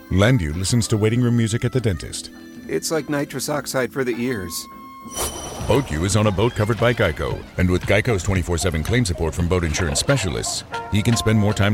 Landu listens to waiting room music at the dentist. It's like nitrous oxide for the ears. BoatU is on a boat covered by Geico. And with Geico's 24/7 claim support from boat insurance specialists, he can spend more time